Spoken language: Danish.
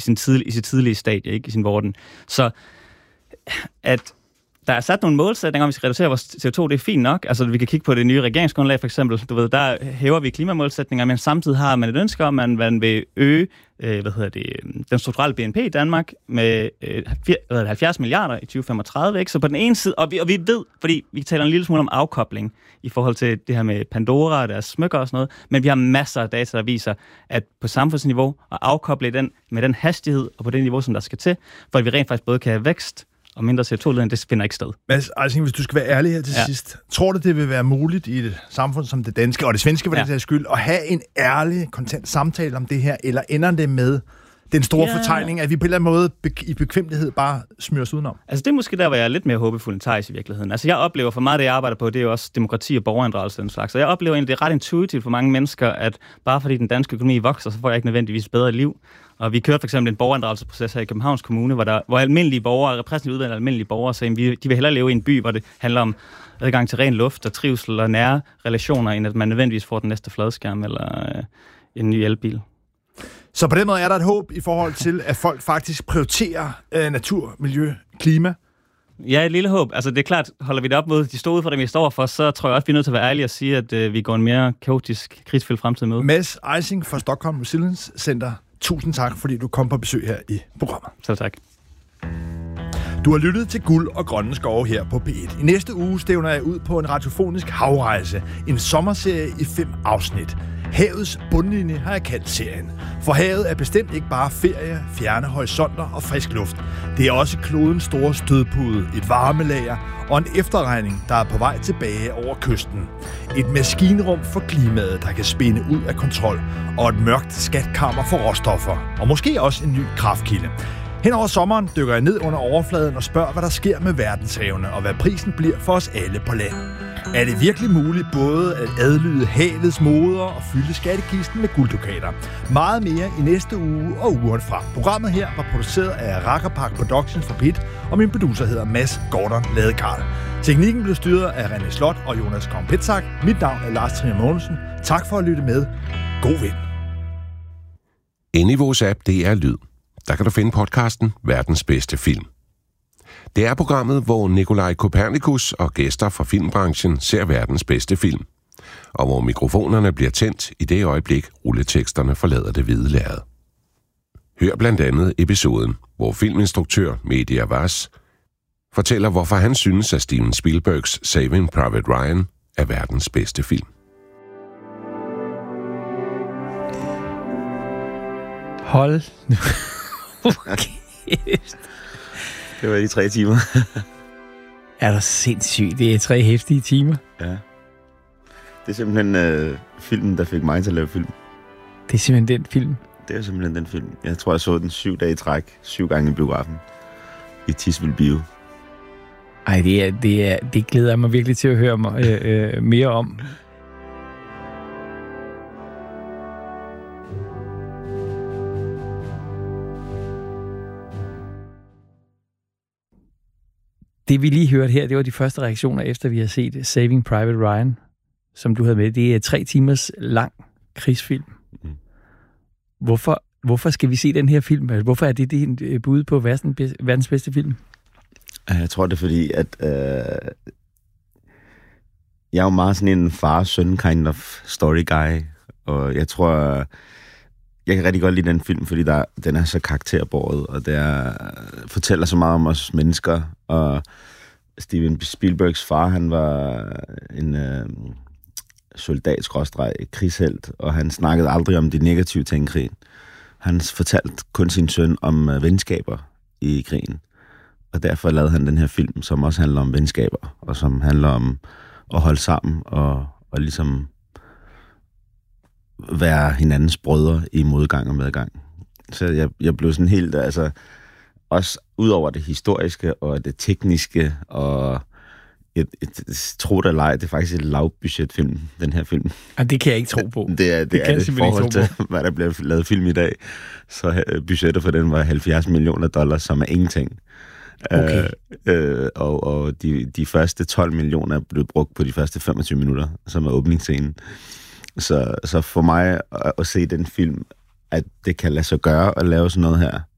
sit tidlige stadie, ikke? I sin vorden. Så at der er sat nogle målsætninger om, vi skal reducere vores CO2, det er fint nok. Altså, vi kan kigge på det nye regeringsgrundlag, for eksempel. Du ved, der hæver vi klimamålsætninger, men samtidig har man et ønske om, at man vil øge den strukturelle BNP i Danmark med 70 milliarder i 2035, ikke? Så på den ene side, og vi ved, fordi vi taler en lille smule om afkobling i forhold til det her med Pandora og deres smykker og sådan noget, men vi har masser af data, der viser, at på samfundsniveau at afkoble den med den hastighed og på det niveau, som der skal til, for at vi rent faktisk både kan have vækst og mindre CO2-ledning, det finder ikke sted. Mads Eising, hvis du skal være ærlig her til sidst, tror du, det vil være muligt i et samfund som det danske, og det svenske for den sags skyld, at have en ærlig, kontant samtale om det her, eller ender det med den store fortegning, at vi på en eller anden måde i bekvemmelighed bare smyrer os udenom? Altså det er måske der, hvor jeg er lidt mere håbefuld end Theis i virkeligheden. Altså jeg oplever for meget det, jeg arbejder på, det er jo også demokrati og borgerinddragelse og den slags. Så jeg oplever egentlig, det er ret intuitivt for mange mennesker, at bare fordi den danske økonomi vokser, så får jeg ikke nødvendigvis bedre liv. Og vi kørte for eksempel en borgerinddragelsesproces her i Københavns Kommune, hvor almindelige borgere, repræsentativt udvalgte almindelige borgere, sagde, de vil hellere leve i en by, hvor det handler om adgang til ren luft og trivsel og nære relationer, end at man nødvendigvis får den næste fladskærm eller en ny elbil. Så på den måde er der et håb i forhold til, at folk faktisk prioriterer natur, miljø, klima? Ja, et lille håb. Altså det er klart, holder vi det op mod de store udfordringer, vi står for, så tror jeg også, vi er nødt til at være ærlige og sige, at vi går en mere kaotisk, krigsfyldt fremtid med. Mads Eising fra Stockholm Resilience Center. Tusind tak, fordi du kom på besøg her i programmet. Selv tak. Du har lyttet til Guld og Grønne Skove her på P1. I næste uge stævner jeg ud på en radiofonisk havrejse. En sommerserie i 5 afsnit. Havets bundlinje har jeg kaldt serien. For havet er bestemt ikke bare ferie, fjerne horisonter og frisk luft. Det er også klodens store stødpude, et varmelager og en efterregning, der er på vej tilbage over kysten. Et maskinrum for klimaet, der kan spænde ud af kontrol, og et mørkt skatkammer for råstoffer. Og måske også en ny kraftkilde. Hen over sommeren dykker jeg ned under overfladen og spørger, hvad der sker med verdenshavene, og hvad prisen bliver for os alle på land. Er det virkelig muligt både at adlyde havets moder og fylde skattekisten med gulddukater? Meget mere i næste uge og ugen fra. Programmet her var produceret af Rakkerpark Productions for P1, og min producer hedder Mads Gordon Ladekarl. Teknikken blev styret af René Slot og Jonas Kompetsak. Mit navn er Lars Trier Mogensen. Tak for at lytte med. God vind. Inde i vores app DR Lyd, der kan du finde podcasten Verdens Bedste Film. Det er programmet, hvor Nikolaj Kopernikus og gæster fra filmbranchen ser verdens bedste film, og hvor mikrofonerne bliver tændt i det øjeblik, rulleteksterne forlader det hvide lærred. Hør blandt andet episoden, hvor filminstruktør Mehdi Abbas fortæller, hvorfor han synes, at Steven Spielbergs Saving Private Ryan er verdens bedste film. Hold nu. Okay. Det var de 3 timer. Er der sindssygt? Det er 3 heftige timer. Ja. Det er simpelthen filmen, der fik mig til at lave film. Det er simpelthen den film? Det er simpelthen den film. Jeg tror, jeg så den 7 dage i træk. 7 gange i biografen. I Tisvilde Bio. Ej, det glæder jeg mig virkelig til at høre mere om. Det vi lige hørte her, det var de første reaktioner, efter vi har set Saving Private Ryan, som du havde med. Det er 3 timers lang krigsfilm. Mm. Hvorfor skal vi se den her film? Hvorfor er det din bud på verdens bedste film? Jeg tror, det er fordi, at jeg er jo meget sådan en far-søn kind of story guy, og jeg tror, jeg kan rigtig godt lide den film, fordi den er så karakterbåret, og det fortæller så meget om os mennesker, og Steven Spielbergs far, han var en soldat-krigshelt, og han snakkede aldrig om de negative ting i krigen. Han fortalte kun sin søn om venskaber i krigen, og derfor lavede han den her film, som også handler om venskaber, og som handler om at holde sammen, og ligesom være hinandens brødre i modgang og medgang. Så jeg blev sådan helt, altså, også ud over det historiske og det tekniske, og tro det eller ej, det er faktisk et lavbudgetfilm, den her film. Og det kan jeg ikke tro på. Det er det i forhold til, hvad der bliver lavet film i dag. Så budgettet for den var $70 million, som er ingenting. Okay. Og de første 12 millioner er blevet brugt på de første 25 minutter, som er åbningsscenen. Så for mig at se den film, at det kan lade sig gøre at lave sådan noget her,